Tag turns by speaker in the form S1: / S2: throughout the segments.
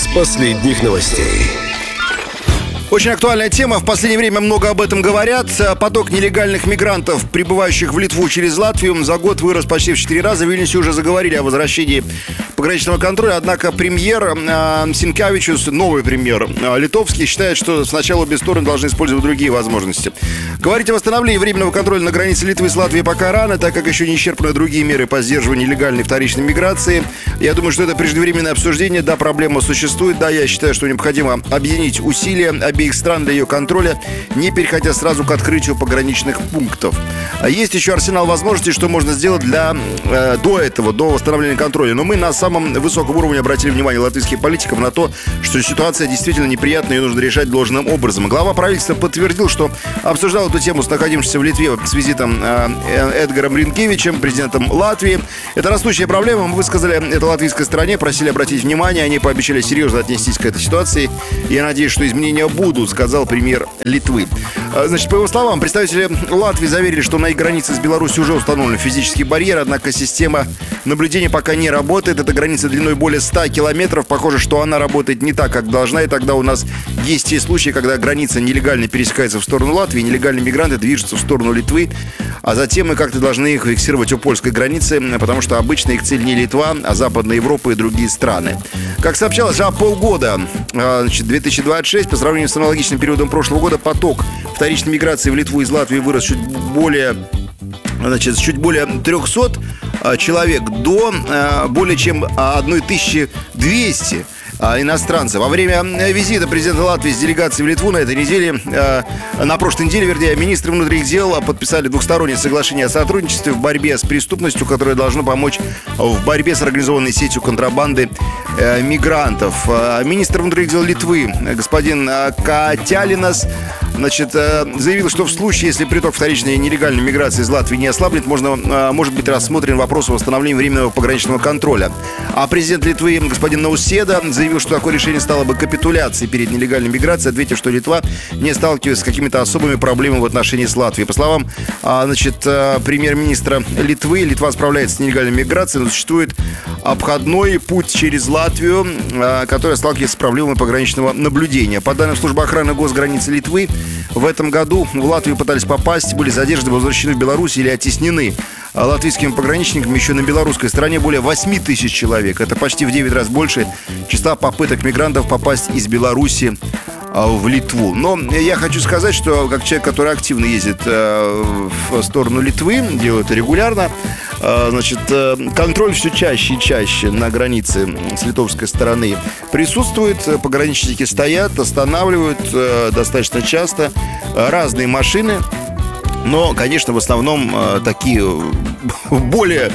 S1: последних новостей.
S2: Очень актуальная тема. В последнее время много об этом говорят. Поток нелегальных мигрантов, прибывающих в Литву через Латвию, за год вырос почти в 4 раза. В Вильнюсе уже заговорили о возвращении пограничного контроля. Однако премьер Синкевичус, новый премьер литовский, считает, что сначала обе стороны должны использовать другие возможности. Говорить о восстановлении временного контроля на границе Литвы с Латвией пока рано, так как еще не исчерпаны другие меры по сдерживанию нелегальной вторичной миграции. Я думаю, что это преждевременное обсуждение. Да, проблема существует. Да, я считаю, что необходимо объединить усилия обеих стран для ее контроля, не переходя сразу к открытию пограничных пунктов. Есть еще арсенал возможностей, что можно сделать до восстановления контроля. Но мы на самом высоком уровне обратили внимание латвийских политиков на то, что ситуация действительно неприятная и нужно решать должным образом. Глава правительства подтвердил, что обсуждал эту тему с находившимся в Литве с визитом Эдгаром Ринкевичем, президентом Латвии. Это растущая проблема. Мы высказали это латвийской стороне, просили обратить внимание. Они пообещали серьезно отнестись к этой ситуации. Я надеюсь, что изменения будут, сказал премьер Литвы. Значит, по его словам, представители Латвии заверили, что на их границе с Беларусью уже установлен физический барьер, однако система наблюдения пока не работает. Эта граница длиной более 100 километров. Похоже, что она работает не так, как должна, и тогда у нас есть те случаи, когда граница нелегально пересекается в сторону Латвии, нелегальные мигранты движутся в сторону Литвы, а затем мы как-то должны их фиксировать у польской границы, потому что обычно их цель не Литва, а Западная Европа и другие страны. Как сообщалось, за полгода 2026, по сравнению с аналогичным периодом прошлого года, поток вторичной миграции в Литву из Латвии вырос чуть более 300 человек до более чем 1200 иностранцев. Во время визита президента Латвии с делегацией в Литву на прошлой неделе, министры внутренних дел подписали двухстороннее соглашение о сотрудничестве в борьбе с преступностью, которое должно помочь в борьбе с организованной сетью контрабанды мигрантов. Министр внутренних дел Литвы господин Катялинас заявил, что в случае, если приток вторичной нелегальной миграции из Латвии не ослаблет, может быть рассмотрен вопрос о восстановлении временного пограничного контроля. А президент Литвы господин Науседа заявил, что такое решение стало бы капитуляцией перед нелегальной миграцией, ответив, что Литва не сталкивается с какими-то особыми проблемами в отношении с Латвией. По словам премьер-министра Литвы, Литва справляется с нелегальной миграцией, но существует обходной путь через Латвию, который сталкивается с проблемами пограничного наблюдения. По данным службы охраны госграницы Литвы, в этом году в Латвию пытались попасть, были задержаны, возвращены в Беларусь или оттеснены латвийскими пограничниками еще на белорусской стороне более 8 тысяч человек. Это почти в 9 раз больше числа попыток мигрантов попасть из Беларуси в Литву. Но я хочу сказать, что как человек, который активно ездит в сторону Литвы, делает это регулярно, контроль все чаще и чаще на границе с литовской стороны присутствует. Пограничники стоят, останавливают достаточно часто разные машины. Но, конечно, в основном такие более,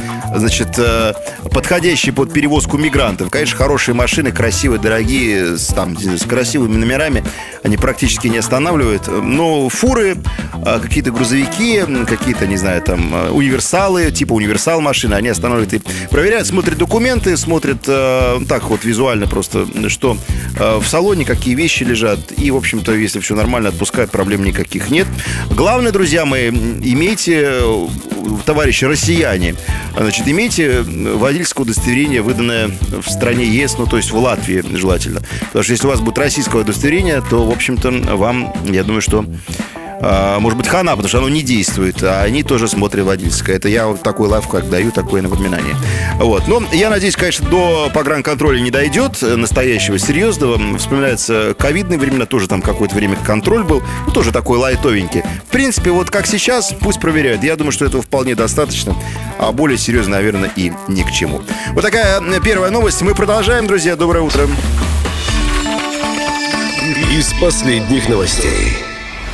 S2: подходящие под перевозку мигрантов. Конечно, хорошие машины, красивые, дорогие, с красивыми номерами, они практически не останавливают. Но фуры, какие-то грузовики, какие-то, универсалы, типа универсал машины, они останавливают и проверяют, смотрят документы, смотрят визуально просто, что в салоне, какие вещи лежат. И, в общем-то, если все нормально, отпускают, проблем никаких нет. Главное, друзья мои, имейте, товарищи россияне, имейте водительское удостоверение, выданное в стране ЕС, то есть в Латвии желательно. Потому что если у вас будет российское удостоверение, то, в общем-то, вам, я думаю, что может быть хана, потому что оно не действует, а они тоже смотрят водительское. Это я такой лайфхак даю, такое напоминание. Но я надеюсь, конечно, до погранконтроля не дойдет настоящего, серьезного. Вспоминается ковидные времена, тоже там какое-то время контроль был, тоже такой лайтовенький. В принципе, как сейчас, пусть проверяют. Я думаю, что этого вполне достаточно, а более серьезно, наверное, и ни к чему. Вот такая первая новость. Мы продолжаем, друзья. Доброе утро.
S1: Из последних новостей.